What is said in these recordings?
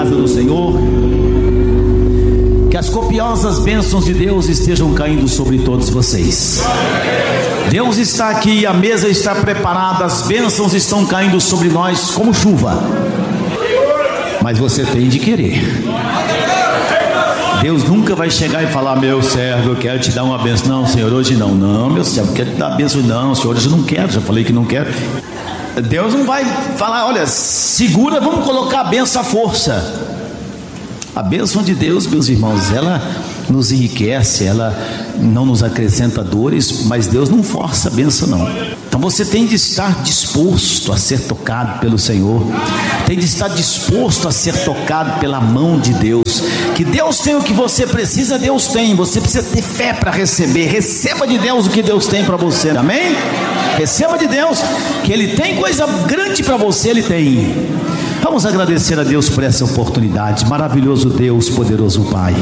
casa do Senhor. Que as copiosas bênçãos de Deus estejam caindo sobre todos vocês. Deus está aqui, a mesa está preparada, as bênçãos estão caindo sobre nós como chuva. Mas você tem de querer. Deus nunca vai chegar e falar: meu servo, eu quero te dar uma bênção. Não, Senhor, hoje não. Não, meu servo, eu quero te dar a bênção. Não, Senhor, hoje eu não quero. Já falei que não quero. Deus não vai falar: olha, segura, vamos colocar a bênção à força. A bênção de Deus, meus irmãos, ela nos enriquece, ela não nos acrescenta dores, mas Deus não força a bênção, não. Então você tem de estar disposto a ser tocado pelo Senhor, tem de estar disposto a ser tocado pela mão de Deus. Que Deus tem o que você precisa, Deus tem. Você precisa ter fé para receber. Receba de Deus o que Deus tem para você, amém? Receba de Deus, que Ele tem coisa grande para você, Ele tem. Vamos agradecer a Deus por essa oportunidade. Maravilhoso Deus, poderoso Pai,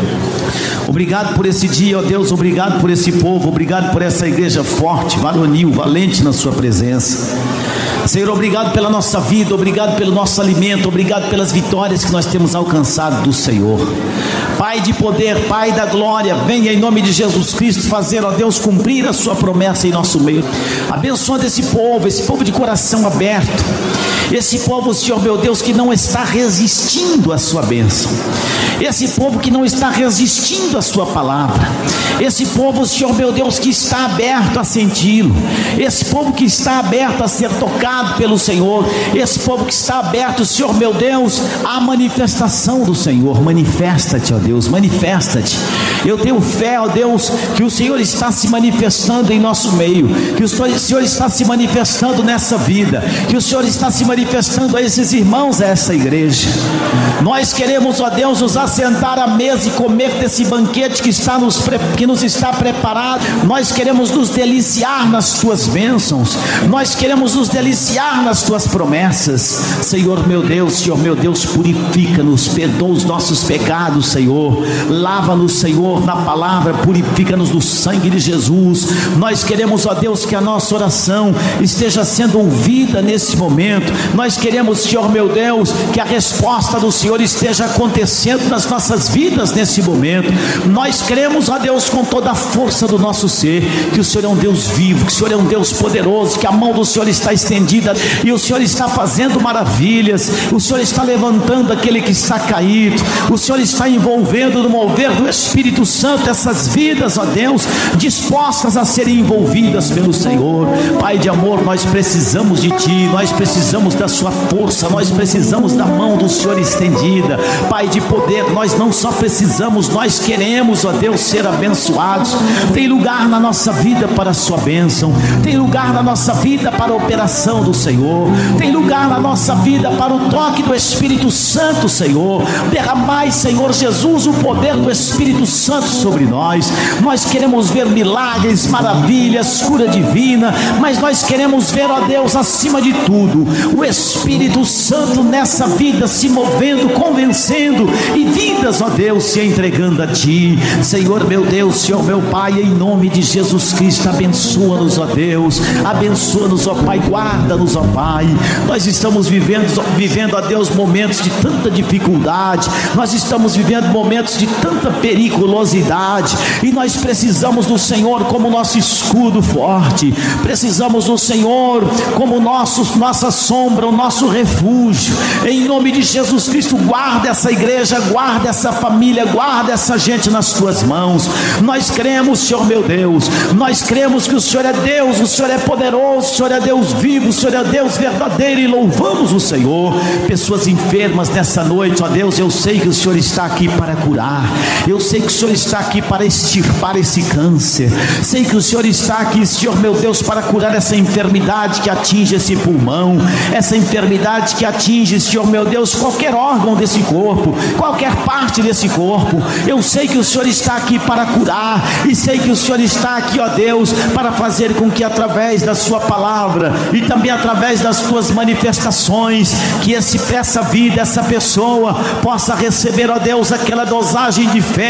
obrigado por esse dia, ó Deus. Obrigado por esse povo, obrigado por essa igreja forte, varonil, valente na sua presença. Senhor, obrigado pela nossa vida, obrigado pelo nosso alimento, obrigado pelas vitórias que nós temos alcançado do Senhor. Pai de poder, Pai da glória, venha em nome de Jesus Cristo fazer, ó Deus, cumprir a sua promessa em nosso meio. Abençoa esse povo de coração aberto, esse povo, Senhor meu Deus, que não está resistindo à sua bênção, esse povo que não está resistindo à sua palavra, esse povo, Senhor meu Deus, que está aberto a senti-lo, esse povo que está aberto a ser tocado pelo Senhor, esse povo que está aberto, Senhor meu Deus, à manifestação do Senhor. Manifesta-te, ó Deus, manifesta-te. Eu tenho fé, ó Deus, que o Senhor está se manifestando em nosso meio, que o Senhor está se manifestando nessa vida, que o Senhor está se manifestando a esses irmãos, a essa igreja. Nós queremos, ó Deus, nos assentar à mesa e comer desse banquete que nos está preparado. Nós queremos nos deliciar nas tuas bênçãos, nós queremos nos deliciar nas tuas promessas. Senhor meu Deus, Senhor meu Deus, purifica-nos, perdoa os nossos pecados, Senhor, lava-nos, Senhor, na palavra, purifica-nos no sangue de Jesus. Nós queremos, ó Deus, que a nossa oração esteja sendo ouvida nesse momento. Nós queremos, Senhor meu Deus, que a resposta do Senhor esteja acontecendo nas nossas vidas nesse momento. Nós cremos, ó Deus, com toda a força do nosso ser, que o Senhor é um Deus vivo, que o Senhor é um Deus poderoso, que a mão do Senhor está estendida e o Senhor está fazendo maravilhas. O Senhor está levantando aquele que está caído, o Senhor está envolvendo no mover do Espírito Santo essas vidas, ó Deus, dispostas a serem envolvidas pelo Senhor. Pai de amor, nós precisamos de Ti, nós precisamos da Sua força, nós precisamos da mão do Senhor estendida. Pai de poder, nós não só precisamos, nós queremos, ó Deus, ser abençoados. Tem lugar na nossa vida para a Sua bênção, tem lugar na nossa vida para a operação do Senhor, tem lugar na nossa vida para o toque do Espírito Santo, Senhor. Derramai, Senhor Jesus, o poder do Espírito Santo sobre nós. Nós queremos ver milagres, maravilhas, cura divina, mas nós queremos ver, ó Deus, acima de tudo, o Espírito Santo nessa vida se movendo, convencendo, e vidas, ó Deus, se entregando a Ti. Senhor meu Deus, Senhor meu Pai, em nome de Jesus Cristo, abençoa-nos, ó Deus, abençoa-nos, ó Pai, guarda-nos, ó Pai. Nós estamos vivendo, ó Deus, momentos de tanta dificuldade, nós estamos vivendo momentos de tanta periculosidade, e nós precisamos do Senhor como nosso escudo forte, precisamos do Senhor como nossa sombra, o nosso refúgio. Em nome de Jesus Cristo, guarda essa igreja, guarda essa família, guarda essa gente nas Tuas mãos. Nós cremos, Senhor meu Deus, nós cremos que o Senhor é Deus, o Senhor é poderoso, o Senhor é Deus vivo, o Senhor é Deus verdadeiro, e louvamos o Senhor. Pessoas enfermas nessa noite, ó Deus, eu sei que o Senhor está aqui para curar, eu sei que o Senhor está aqui para extirpar esse câncer, sei que o Senhor está aqui, Senhor meu Deus, para curar essa enfermidade que atinge esse pulmão, essa enfermidade que atinge, Senhor meu Deus, qualquer órgão desse corpo, qualquer parte desse corpo. Eu sei que o Senhor está aqui para curar, e sei que o Senhor está aqui, ó Deus, para fazer com que através da Sua palavra e também através das Tuas manifestações, que essa vida, essa pessoa possa receber, ó Deus, aquela dosagem de fé,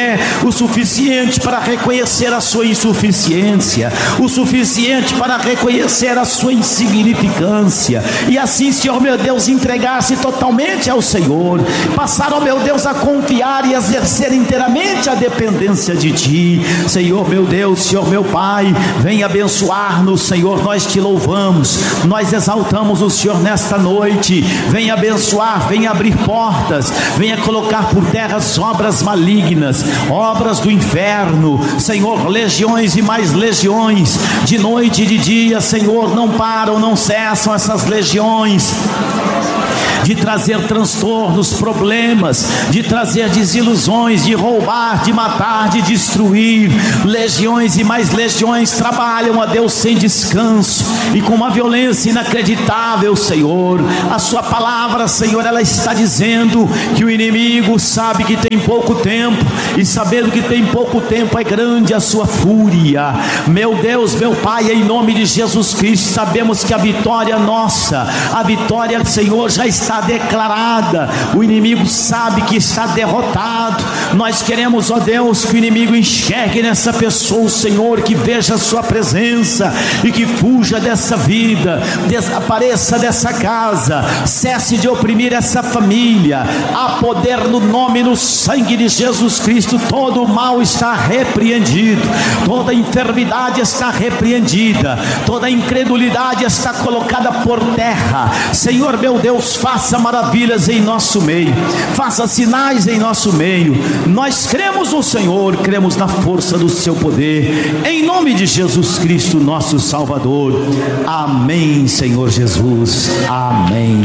o suficiente para reconhecer a sua insuficiência, o suficiente para reconhecer a sua insignificância, e assim, Senhor meu Deus, entregar-se totalmente ao Senhor, passar, ó meu Deus, a confiar e exercer inteiramente a dependência de Ti. Senhor meu Deus, Senhor meu Pai, vem abençoar-nos, Senhor. Nós Te louvamos, nós exaltamos o Senhor nesta noite. Vem abençoar, vem abrir portas, venha colocar por terra as obras malignas, obras do inferno, Senhor. Legiões e mais legiões, de noite e de dia, Senhor, não param, não cessam essas legiões de trazer transtornos, problemas, de trazer desilusões, de roubar, de matar, de destruir. Legiões e mais legiões trabalham, a Deus, sem descanso e com uma violência inacreditável, Senhor. A sua palavra, Senhor, ela está dizendo que o inimigo sabe que tem pouco tempo, e sabendo que tem pouco tempo é grande a sua fúria. Meu Deus, meu Pai, em nome de Jesus Cristo, sabemos que a vitória é nossa, a vitória, Senhor, já está declarada. O inimigo sabe que está derrotado. Nós queremos, ó Deus, que o inimigo enxergue nessa pessoa, Senhor, que veja a sua presença e que fuja dessa vida, desapareça dessa casa, cesse de oprimir essa família. Há poder no nome e no sangue de Jesus Cristo. Todo o mal está repreendido, toda enfermidade está repreendida, toda incredulidade está colocada por terra. Senhor meu Deus, faça maravilhas em nosso meio, faça sinais em nosso meio. Nós cremos no Senhor, cremos na força do seu poder, em nome de Jesus Cristo, nosso Salvador. Amém, Senhor Jesus, amém.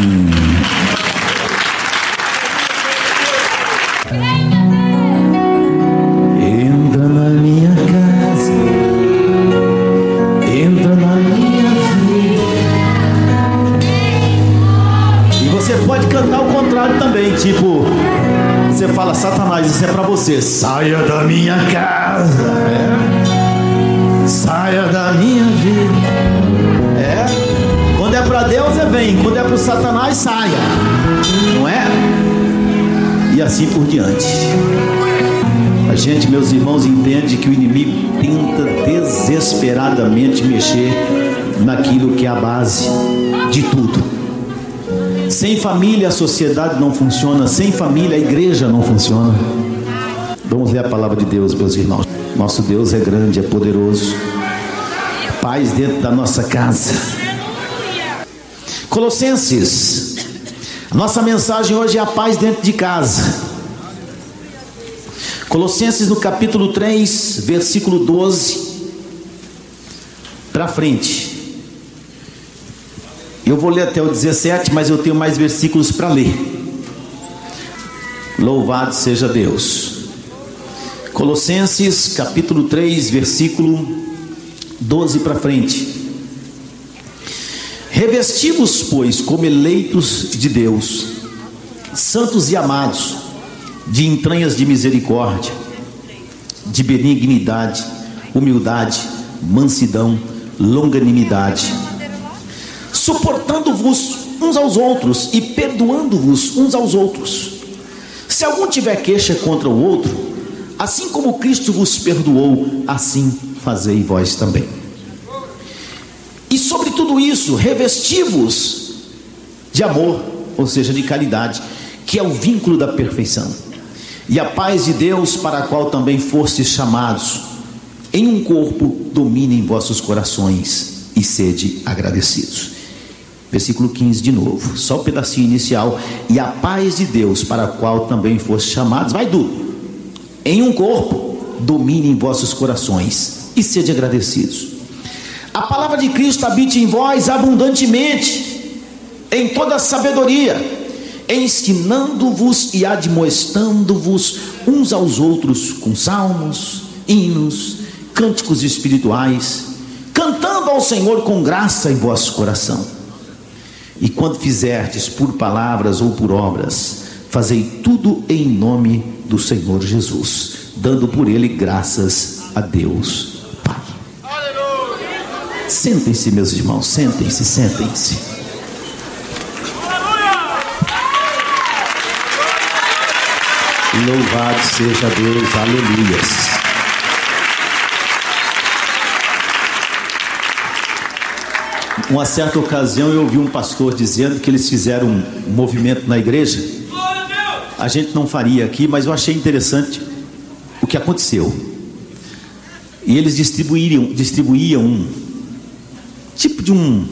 Entra na minha casa, entra na minha vida. E você pode cantar o contrário também, tipo, você fala: Satanás, isso é para você, saia da minha casa, saia da minha vida. Quando é para Deus é vem, quando é para o Satanás, saia, não é? E assim por diante. A gente, meus irmãos, entende que o inimigo tenta desesperadamente mexer naquilo que é a base de tudo. Sem família a sociedade não funciona, sem família a igreja não funciona. Vamos ler a palavra de Deus, meus irmãos. Nosso Deus é grande, é poderoso. Paz dentro da nossa casa. Colossenses. A nossa mensagem hoje é a paz dentro de casa. Colossenses, no capítulo 3, versículo 12 para frente. Eu vou ler até o 17, mas eu tenho mais versículos para ler. Louvado seja Deus. Colossenses capítulo 3, versículo 12 para frente. Revesti-vos, pois, como eleitos de Deus, santos e amados, de entranhas de misericórdia, de benignidade, humildade, mansidão, longanimidade, suportando-vos uns aos outros e perdoando-vos uns aos outros. Se algum tiver queixa contra o outro, assim como Cristo vos perdoou, assim fazei vós também. E sobre tudo isso, revesti-vos de amor, ou seja, de caridade, que é o vínculo da perfeição. E a paz de Deus, para a qual também fostes chamados, em um corpo, domine em vossos corações e sede agradecidos. Versículo 15 de novo, só o pedacinho inicial. E a paz de Deus, para a qual também fostes chamados, vai tudo, em um corpo, domine em vossos corações e sede agradecidos. A palavra de Cristo habite em vós abundantemente, em toda sabedoria, ensinando-vos e admoestando-vos uns aos outros com salmos, hinos, cânticos espirituais, cantando ao Senhor com graça em vosso coração. E quando fizerdes por palavras ou por obras, fazei tudo em nome do Senhor Jesus, dando por ele graças a Deus Pai. Sentem-se, meus irmãos, sentem-se, sentem-se. Louvado seja Deus, aleluias. Uma certa ocasião eu ouvi um pastor dizendo que eles fizeram um movimento na igreja. A gente não faria aqui, mas eu achei interessante o que aconteceu. E eles distribuíam um tipo de uma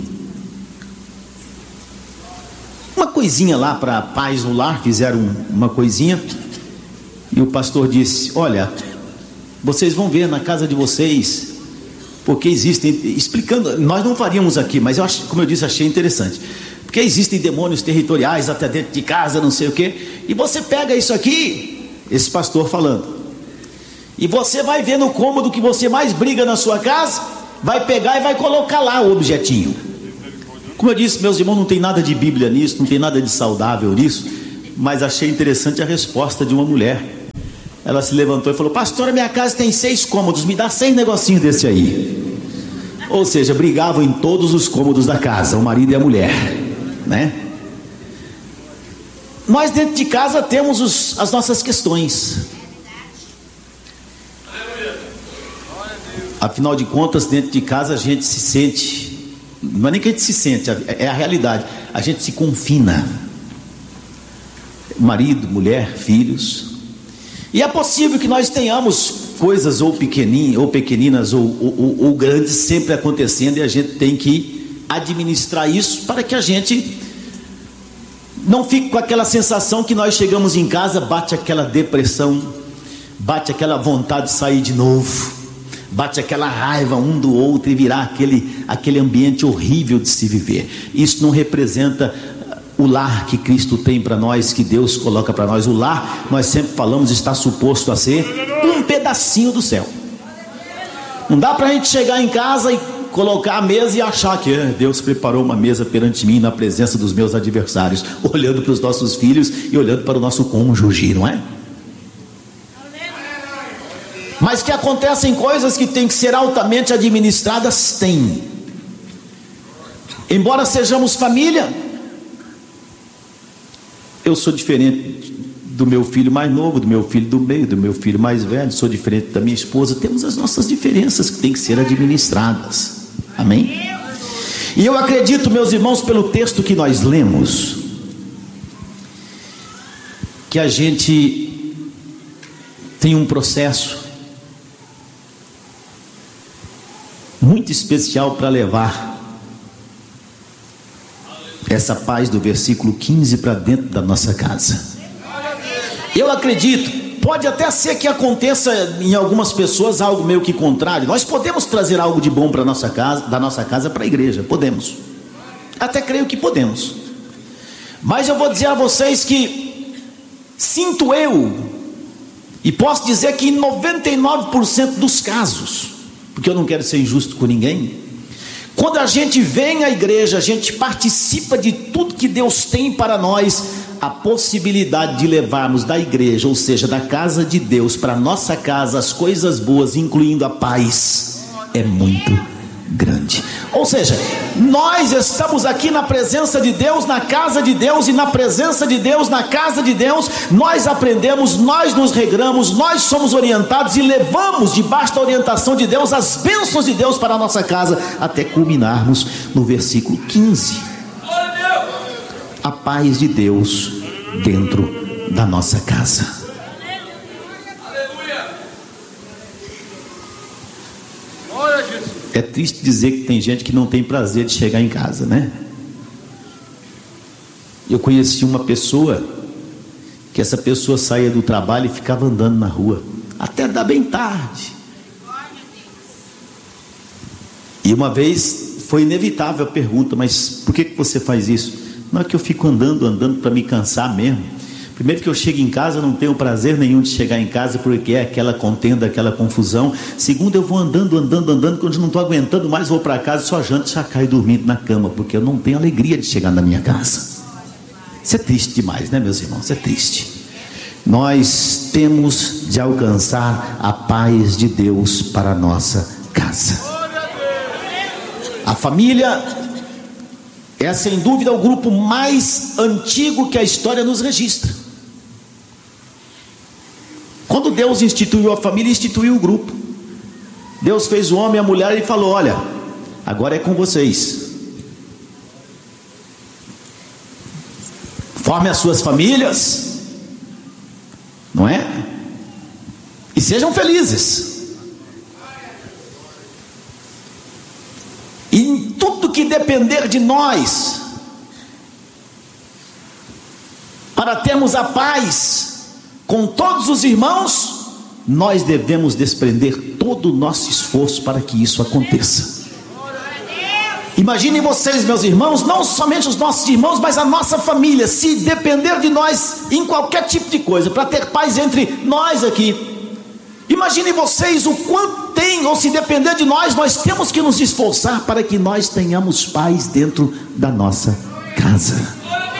coisinha lá para pais no lar, fizeram uma coisinha. E o pastor disse: olha, vocês vão ver na casa de vocês, porque existem, explicando, nós não faríamos aqui, mas eu acho, como eu disse, achei interessante, porque existem demônios territoriais até dentro de casa, não sei o que, e você pega isso aqui, esse pastor falando, e você vai ver no cômodo que você mais briga na sua casa, vai pegar e vai colocar lá o objetinho. Como eu disse, meus irmãos, não tem nada de Bíblia nisso, não tem nada de saudável nisso, mas achei interessante a resposta de uma mulher. Ela se levantou e falou: pastora, minha casa tem 6 cômodos, me dá 6 negocinhos desse aí. Ou seja, brigavam em todos os cômodos da casa, o marido e a mulher, né? Nós dentro de casa temos as nossas questões. Afinal de contas, dentro de casa a gente se sente, não é nem que a gente se sente, é a realidade, a gente se confina. Marido, mulher, filhos. E é possível que nós tenhamos coisas ou pequeninas ou grandes sempre acontecendo, e a gente tem que administrar isso para que a gente não fique com aquela sensação que nós chegamos em casa, bate aquela depressão, bate aquela vontade de sair de novo, bate aquela raiva um do outro e virar aquele ambiente horrível de se viver. Isso não representa o lar que Cristo tem para nós, que Deus coloca para nós. O lar, nós sempre falamos, está suposto a ser um pedacinho do céu. Não dá para a gente chegar em casa e colocar a mesa e achar que Deus preparou uma mesa perante mim na presença dos meus adversários, olhando para os nossos filhos e olhando para o nosso cônjuge, não é? Mas que acontecem coisas que têm que ser altamente administradas, tem. Embora sejamos família, eu sou diferente do meu filho mais novo, do meu filho do meio, do meu filho mais velho, sou diferente da minha esposa. Temos as nossas diferenças que têm que ser administradas. Amém? E eu acredito, meus irmãos, pelo texto que nós lemos, que a gente tem um processo muito especial para levar essa paz do versículo 15 para dentro da nossa casa. Eu acredito, pode até ser que aconteça em algumas pessoas algo meio que contrário. Nós podemos trazer algo de bom para nossa casa, da nossa casa para a igreja, podemos. Até creio que podemos. Mas eu vou dizer a vocês que sinto eu, e posso dizer que em 99% dos casos, porque eu não quero ser injusto com ninguém, quando a gente vem à igreja, a gente participa de tudo que Deus tem para nós, a possibilidade de levarmos da igreja, ou seja, da casa de Deus, para a nossa casa, as coisas boas, incluindo a paz, é muito grande. Ou seja, nós estamos aqui na presença de Deus, na casa de Deus, e na presença de Deus, na casa de Deus, nós aprendemos, nós nos regramos, nós somos orientados e levamos debaixo da orientação de Deus as bênçãos de Deus para a nossa casa, até culminarmos no versículo 15. A paz de Deus dentro da nossa casa. É triste dizer que tem gente que não tem prazer de chegar em casa, né? Eu conheci uma pessoa, que essa pessoa saía do trabalho e ficava andando na rua, até dar bem tarde. E uma vez foi inevitável a pergunta: mas por que você faz isso? Não, é que eu fico andando para me cansar mesmo. Primeiro que eu chego em casa, eu não tenho prazer nenhum de chegar em casa, porque é aquela contenda, aquela confusão. Segundo, eu vou andando, quando eu não estou aguentando mais, vou para casa, só janto e já caio dormindo na cama, porque eu não tenho alegria de chegar na minha casa. Isso é triste demais, né, meus irmãos? Isso é triste. Nós temos de alcançar a paz de Deus para a nossa casa. A família é sem dúvida o grupo mais antigo que a história nos registra. Quando Deus instituiu a família, instituiu o grupo. Deus fez o homem e a mulher e falou: olha, agora é com vocês. Formem as suas famílias, não é? E sejam felizes. E em tudo que depender de nós, para termos a paz com todos os irmãos, nós devemos desprender todo o nosso esforço para que isso aconteça. Imaginem vocês, meus irmãos, não somente os nossos irmãos, mas a nossa família, se depender de nós em qualquer tipo de coisa, para ter paz entre nós aqui. Imaginem vocês o quanto tem, ou se depender de nós, nós temos que nos esforçar para que nós tenhamos paz dentro da nossa casa.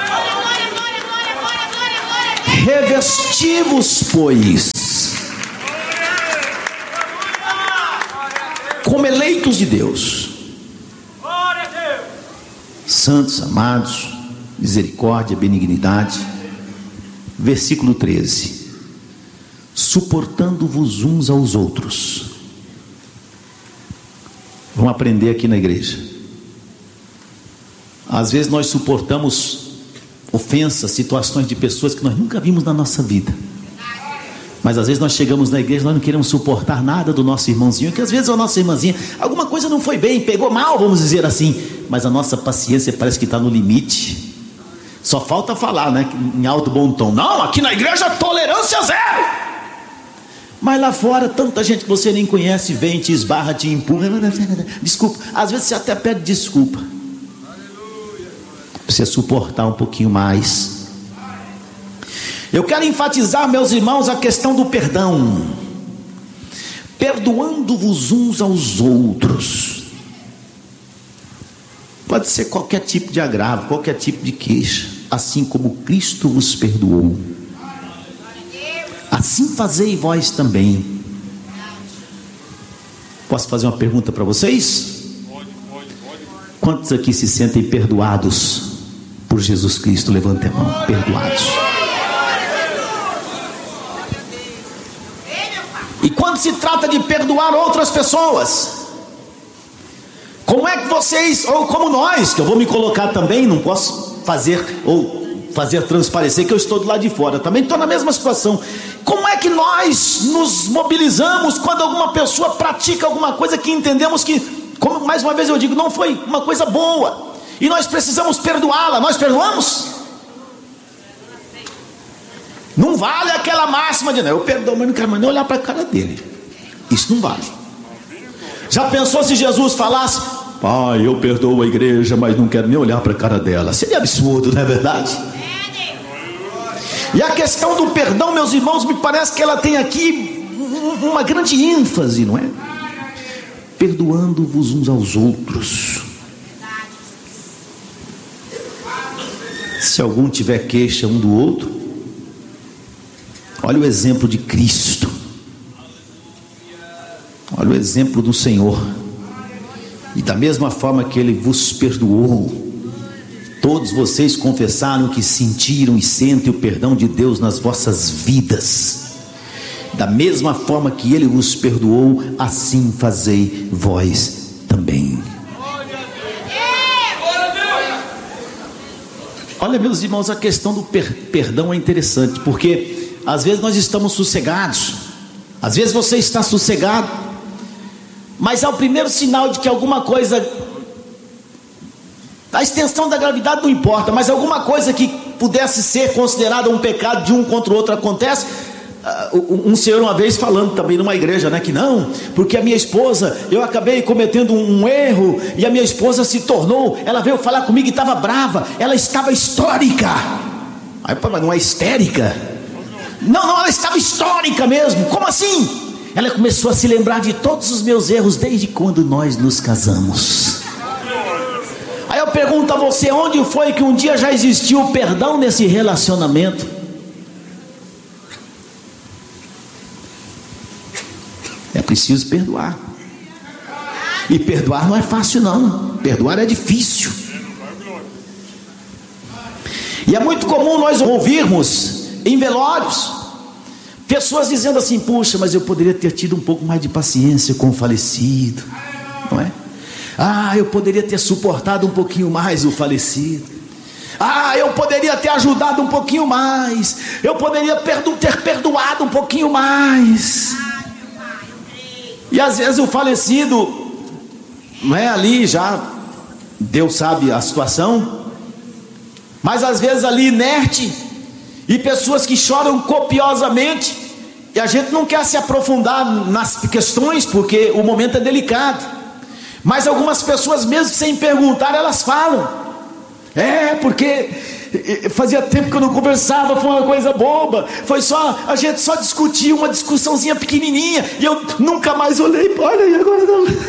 Revesti-vos, pois, como eleitos de Deus, santos, amados, misericórdia, benignidade. Versículo 13: suportando-vos uns aos outros. Vamos aprender aqui na igreja. Às vezes nós suportamos ofensas, situações de pessoas que nós nunca vimos na nossa vida. Mas às vezes nós chegamos na igreja, nós não queremos suportar nada do nosso irmãozinho, que às vezes a nossa irmãzinha, alguma coisa não foi bem, pegou mal, vamos dizer assim, mas a nossa paciência parece que está no limite. Só falta falar, né, em alto bom tom: não, aqui na igreja tolerância zero. Mas lá fora, tanta gente que você nem conhece vem, te esbarra, te empurra. Desculpa, às vezes você até pede desculpa. Precisa suportar um pouquinho mais. Eu quero enfatizar, meus irmãos, a questão do perdão. Perdoando-vos uns aos outros. Pode ser qualquer tipo de agravo, qualquer tipo de queixa, assim como Cristo vos perdoou, assim fazei vós também. Posso fazer uma pergunta para vocês? Quantos aqui se sentem perdoados por Jesus Cristo? Levante a mão. Perdoados. E quando se trata de perdoar outras pessoas, como é que vocês, ou como nós, que eu vou me colocar também, não posso fazer transparecer que eu estou do lado de fora, também estou na mesma situação. Como é que nós nos mobilizamos quando alguma pessoa pratica alguma coisa que entendemos que, como mais uma vez eu digo, não foi uma coisa boa, e nós precisamos perdoá-la? Nós perdoamos? Não vale aquela máxima de: não, eu perdoo, mas não quero mais nem olhar para a cara dele. Isso não vale. Já pensou se Jesus falasse: Pai, eu perdoo a igreja, mas não quero nem olhar para a cara dela? Seria absurdo, não é verdade? E a questão do perdão, meus irmãos, me parece que ela tem aqui uma grande ênfase, não é? Perdoando-vos uns aos outros. Se algum tiver queixa um do outro, olha o exemplo de Cristo, olha o exemplo do Senhor. E da mesma forma que Ele vos perdoou, todos vocês confessaram que sentiram e sentem o perdão de Deus nas vossas vidas. Da mesma forma que Ele vos perdoou, assim fazei vós também. Olha, meus irmãos, a questão do perdão é interessante, porque às vezes nós estamos sossegados, às vezes você está sossegado, mas é o primeiro sinal de que alguma coisa, a extensão da gravidade não importa, mas alguma coisa que pudesse ser considerada um pecado de um contra o outro acontece. Um senhor uma vez falando também numa igreja, né, que não, porque a minha esposa, eu acabei cometendo um erro, e a minha esposa se tornou, ela veio falar comigo e estava brava, ela estava histérica. Aí, mas não é histérica? Não, ela estava histórica mesmo. Como assim? Ela começou a se lembrar de todos os meus erros desde quando nós nos casamos. Aí eu pergunto a você: onde foi que um dia já existiu o perdão nesse relacionamento? É preciso perdoar. E perdoar não é fácil não. Perdoar é difícil. E é muito comum nós ouvirmos em velórios: Pessoas dizendo assim: puxa, mas eu poderia ter tido um pouco mais de paciência com o falecido, não é? Eu poderia ter suportado um pouquinho mais o falecido. Eu poderia ter ajudado um pouquinho mais. Eu poderia ter perdoado um pouquinho mais. E às vezes o falecido não é ali já, Deus sabe a situação, mas às vezes ali inerte, e pessoas que choram copiosamente, e a gente não quer se aprofundar nas questões porque o momento é delicado, mas algumas pessoas mesmo sem perguntar elas falam: porque fazia tempo que eu não conversava, foi uma coisa boba, a gente só discutia uma discussãozinha pequenininha, e eu nunca mais olhei, olha, e agora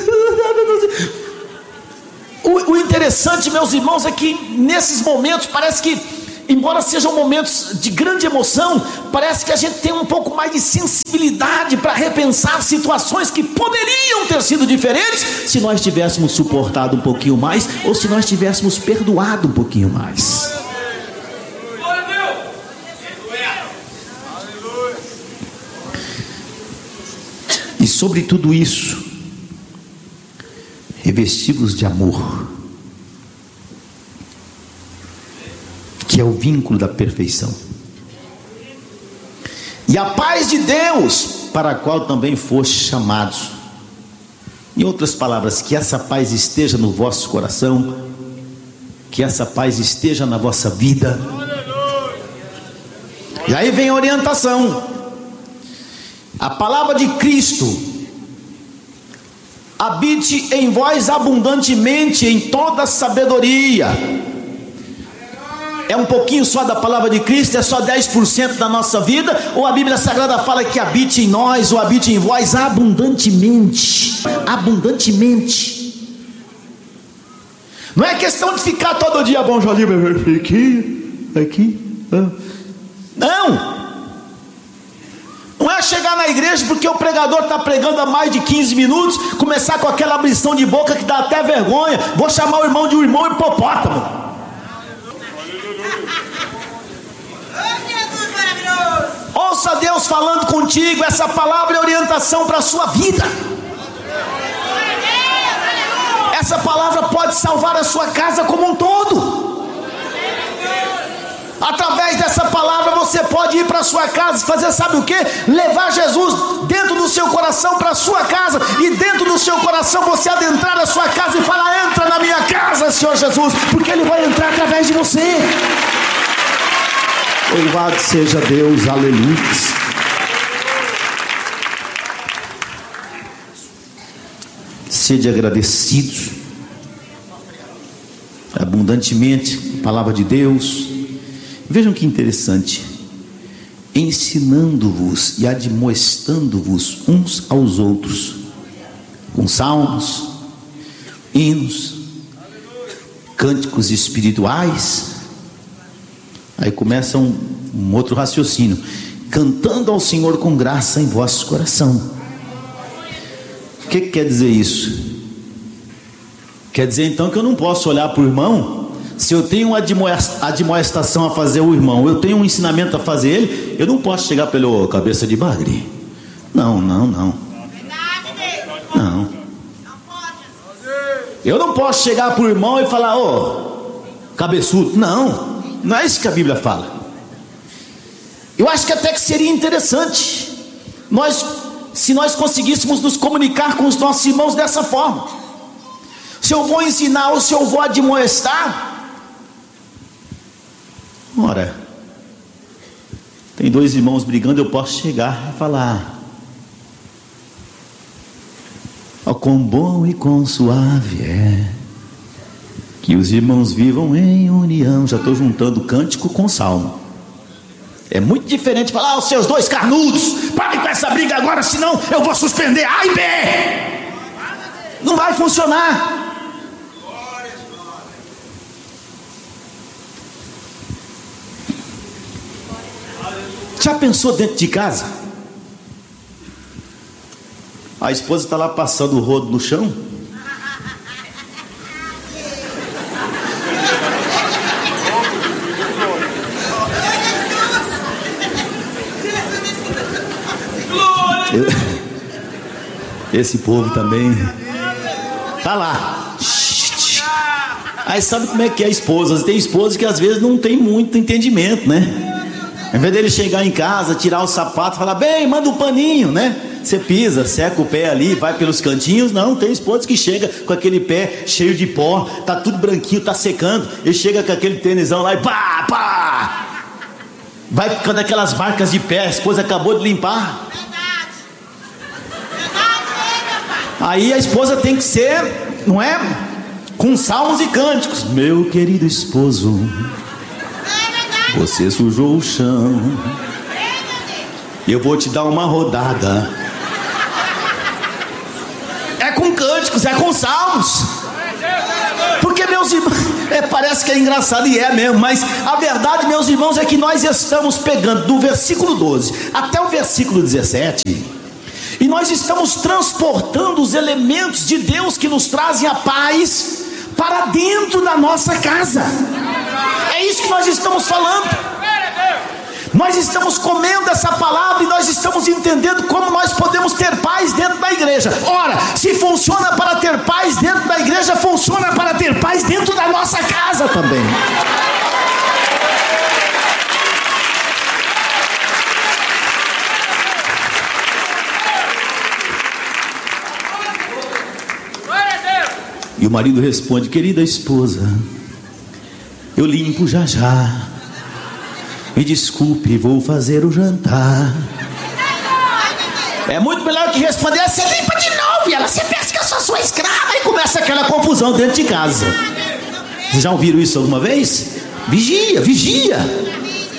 o interessante, meus irmãos, é que nesses momentos parece que, embora sejam momentos de grande emoção, parece que a gente tem um pouco mais de sensibilidade para repensar situações que poderiam ter sido diferentes se nós tivéssemos suportado um pouquinho mais, ou se nós tivéssemos perdoado um pouquinho mais. E sobre tudo isso, revestivos de amor, que é o vínculo da perfeição, e a paz de Deus, para a qual também foste chamados. Em outras palavras, que essa paz esteja no vosso coração, que essa paz esteja na vossa vida. E aí vem a orientação. A palavra de Cristo habite em vós abundantemente em toda sabedoria. É um pouquinho só da palavra de Cristo? É só 10% da nossa vida? Ou a Bíblia Sagrada fala que habite em nós, ou habite em vós abundantemente? Abundantemente. Não é questão de ficar todo dia bom, Jolim, aqui. Não. Não é chegar na igreja porque o pregador está pregando há mais de 15 minutos, começar com aquela abrição de boca que dá até vergonha. Vou chamar o irmão de um irmão hipopótamo. Ouça Deus falando contigo. Essa palavra é orientação para a sua vida. Essa palavra pode salvar a sua casa como um todo. Através dessa palavra você pode ir para a sua casa e fazer, sabe o que? Levar Jesus dentro do seu coração para a sua casa, e dentro do seu coração você adentrar na sua casa e falar: entra na minha casa, Senhor Jesus, porque Ele vai entrar através de você. Louvado seja Deus, aleluia. Sede agradecidos abundantemente, palavra de Deus. Vejam que interessante: ensinando-vos e admoestando-vos uns aos outros, com salmos, hinos, cânticos espirituais. Aí começa um outro raciocínio: cantando ao Senhor com graça em vosso coração. O que quer dizer isso? Quer dizer então que eu não posso olhar para o irmão. Se eu tenho uma admoestação a fazer o irmão, eu tenho um ensinamento a fazer ele, eu não posso chegar pelo cabeça de bagre. Não. Eu não posso chegar para o irmão e falar: cabeçudo. Não é isso que a Bíblia fala. Eu acho que até que seria interessante se nós conseguíssemos nos comunicar com os nossos irmãos dessa forma. Se eu vou ensinar ou se eu vou admoestar, ora, tem dois irmãos brigando, eu posso chegar e falar: quão bom e quão suave é que os irmãos vivam em união. Já estou juntando cântico com salmo. É muito diferente falar: os seus dois carnudos, parem com essa briga agora, senão eu vou suspender A e B. Não vai funcionar. Já pensou dentro de casa? A esposa está lá passando o rodo no chão. Esse povo também tá lá. Aí sabe como é que é a esposa? Tem esposas que às vezes não tem muito entendimento, né? Ao invés dele chegar em casa, tirar o sapato, falar, bem, manda um paninho, né? Você pisa, seca o pé ali, vai pelos cantinhos. Não, tem esposa que chega com aquele pé cheio de pó, tá tudo branquinho, tá secando. Ele chega com aquele tênisão lá e pá, pá, vai ficando aquelas marcas de pé. A esposa acabou de limpar. Aí a esposa tem que ser, não é? Com salmos e cânticos. Meu querido esposo, você sujou o chão, eu vou te dar uma rodada. É com cânticos, é com salmos. Porque meus irmãos, parece que é engraçado e é mesmo, mas a verdade, meus irmãos, é que nós estamos pegando do versículo 12 até o versículo 17, e nós estamos transportando os elementos de Deus que nos trazem a paz para dentro da nossa casa. É isso que nós estamos falando. Nós estamos comendo essa palavra e nós estamos entendendo como nós podemos ter paz dentro da igreja. Ora, se funciona para ter paz dentro da igreja, funciona para ter paz dentro da nossa casa também. E o marido responde, querida esposa, eu limpo já já, me desculpe, vou fazer o jantar. É muito melhor que responder, você limpa de novo. E ela, você pensa que eu sou sua escrava? E começa aquela confusão dentro de casa. Vocês já ouviram isso alguma vez? Vigia, vigia.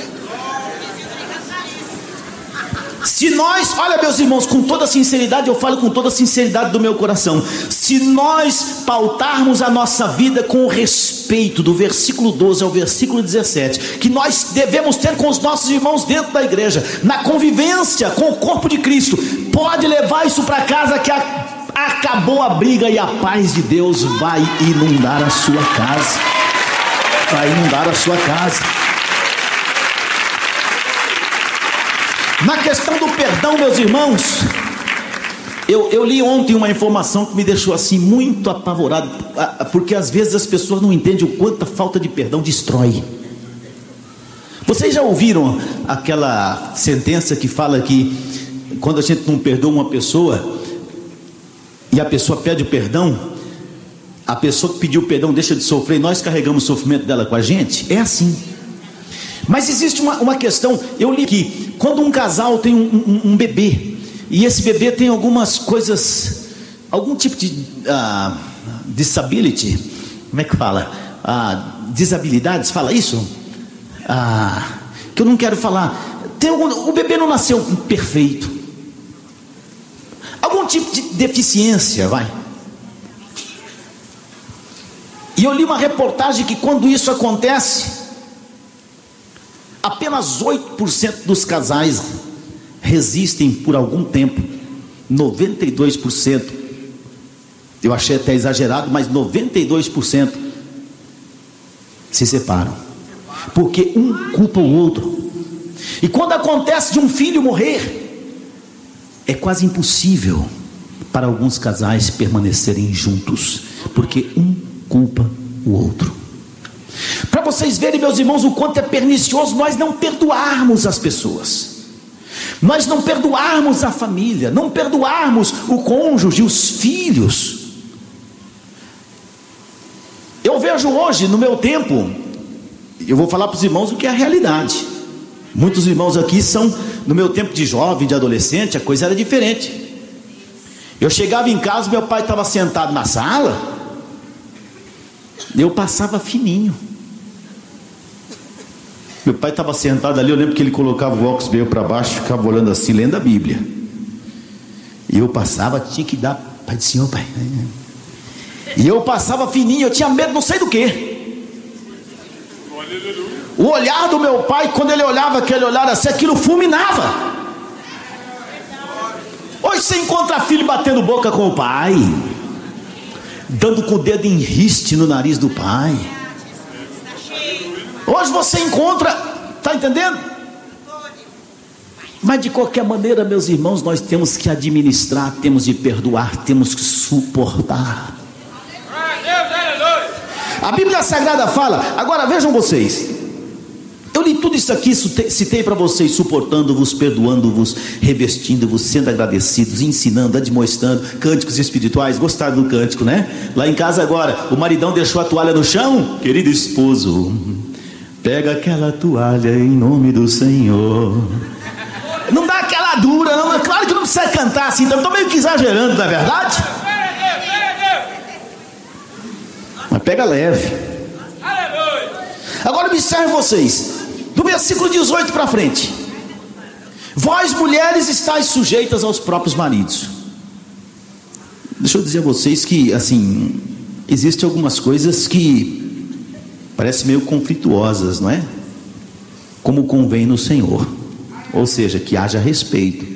Se nós, olha meus irmãos, com toda sinceridade, eu falo com toda sinceridade do meu coração, se nós pautarmos a nossa vida com o respeito do versículo 12 ao versículo 17, que nós devemos ter com os nossos irmãos dentro da igreja, na convivência com o corpo de Cristo, pode levar isso para casa que acabou a briga e a paz de Deus vai inundar a sua casa. Vai inundar a sua casa. Na questão do perdão, meus irmãos, eu li ontem uma informação que me deixou assim muito apavorado, porque às vezes as pessoas não entendem o quanto a falta de perdão destrói. Vocês já ouviram aquela sentença que fala que quando a gente não perdoa uma pessoa e a pessoa pede o perdão, a pessoa que pediu o perdão deixa de sofrer e nós carregamos o sofrimento dela com a gente? É assim. Mas existe uma questão, eu li que quando um casal tem um bebê, e esse bebê tem algumas coisas, algum tipo de disability, como é que fala? Desabilidades, fala isso? Que eu não quero falar. O bebê não nasceu perfeito, algum tipo de deficiência, vai. E eu li uma reportagem que quando isso acontece, apenas 8% dos casais resistem por algum tempo. 92%, eu achei até exagerado, mas 92% se separam, porque um culpa o outro. E quando acontece de um filho morrer, é quase impossível para alguns casais permanecerem juntos, porque um culpa o outro. Para vocês verem, meus irmãos, o quanto é pernicioso nós não perdoarmos as pessoas, nós não perdoarmos a família, não perdoarmos o cônjuge, os filhos. Eu vejo hoje, no meu tempo, eu vou falar para os irmãos o que é a realidade. Muitos irmãos aqui são, no meu tempo de jovem, de adolescente, a coisa era diferente. Eu chegava em casa, meu pai estava sentado na sala, eu passava fininho. Meu pai estava sentado ali, eu lembro que ele colocava o óculos meio para baixo, ficava olhando assim, lendo a Bíblia. E eu passava, tinha que dar, Pai do Senhor, Pai. E eu passava fininho, eu tinha medo não sei do quê. O olhar do meu pai, quando ele olhava aquele olhar assim, aquilo fulminava. Hoje você encontra filho batendo boca com o pai, dando com o dedo em riste no nariz do pai. Hoje você encontra, está entendendo? Mas de qualquer maneira, meus irmãos, nós temos que administrar, temos de perdoar, temos que suportar. A Bíblia Sagrada fala, agora vejam vocês, eu li tudo isso aqui, citei para vocês, suportando-vos, perdoando-vos, revestindo-vos, sendo agradecidos, ensinando, admoestando, cânticos espirituais. Gostaram do cântico, né? Lá em casa agora, o maridão deixou a toalha no chão, querido esposo, pega aquela toalha em nome do Senhor. Não dá aquela dura, não. Claro que não precisa cantar assim, estou meio que exagerando, não é verdade? Mas pega leve. Agora observe vocês, do versículo 18 para frente: vós mulheres estáis sujeitas aos próprios maridos. Deixa eu dizer a vocês que, assim, existem algumas coisas que parecem meio conflituosas, não é? Como convém no Senhor. Ou seja, que haja respeito.